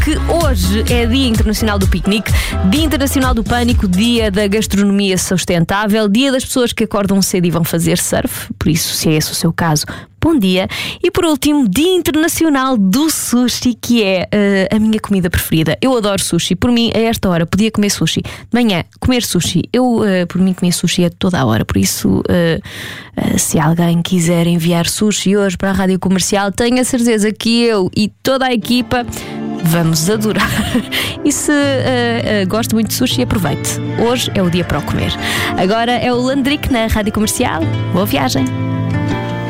que hoje é Dia Internacional do Piquenique, Dia Internacional do Pânico, Dia da Gastronomia Sustentável, Dia das pessoas que acordam cedo e vão fazer surf, por isso, se é esse o seu caso, bom dia. E por último, Dia Internacional do Sushi, que é a minha comida preferida. Eu adoro sushi. Por mim, a esta hora, podia comer sushi. De manhã, comer sushi. Eu, por mim, comer sushi é toda a hora. Por isso, se alguém quiser enviar sushi hoje para a Rádio Comercial, tenho a certeza que eu e toda a equipa vamos adorar. E se gosta muito de sushi, aproveite. Hoje é o dia para o comer. Agora é o Landrick na Rádio Comercial. Boa viagem.